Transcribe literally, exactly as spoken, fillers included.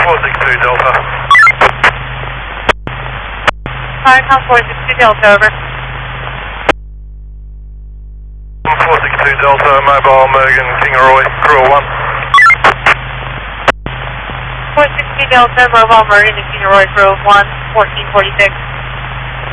four six two Delta. Firecom four six two Delta, over. four six two Delta, mobile Mergen, King Roy, crew one. four six two Delta, mobile Mergen, King Roy, crew one, fourteen forty-six.